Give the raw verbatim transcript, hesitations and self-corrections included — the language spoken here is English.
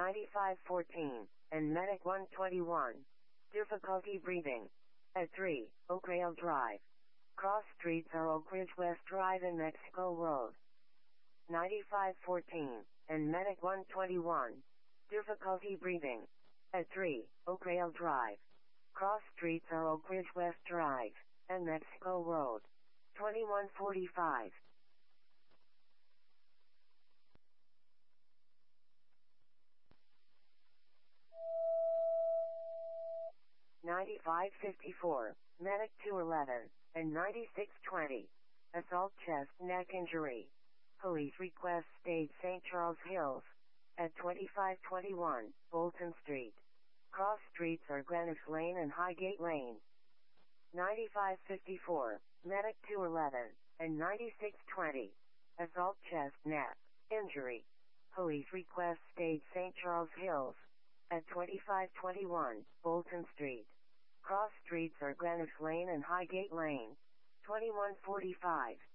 ninety-five fourteen, and Medic one twenty-one. Difficulty breathing. At three, Oakdale Drive. Cross streets are Oak Ridge West Drive and Mexico Road. ninety-five fourteen, and Medic one twenty-one. Difficulty breathing. At three, Oakdale Drive. Cross streets are Oak Ridge West Drive and Mexico Road. twenty-one forty-five. ninety-five fifty-four, Medic two eleven, and ninety-six twenty. Assault chest neck injury. Police request state Saint Charles Hills. At twenty-five twenty-one, Bolton Street. Cross streets are Greenwich Lane and Highgate Lane. ninety-five fifty-four, Medic two eleven, and ninety-six twenty. Assault chest neck injury. Police request state Saint Charles Hills. At twenty-five twenty-one, Bolton Street. Cross streets are Greenwich Lane and Highgate Lane. twenty-one forty-five.